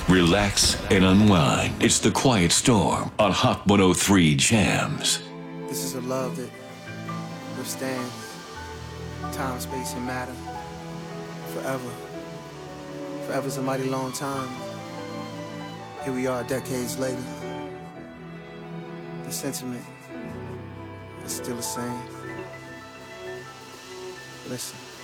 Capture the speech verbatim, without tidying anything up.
Relax and unwind. It's The Quiet Storm on Hot one oh three Jams. This is a love that withstands time, space, and matter forever. Forever's a mighty long time. Here we are decades later. The sentiment is still the same. Listen.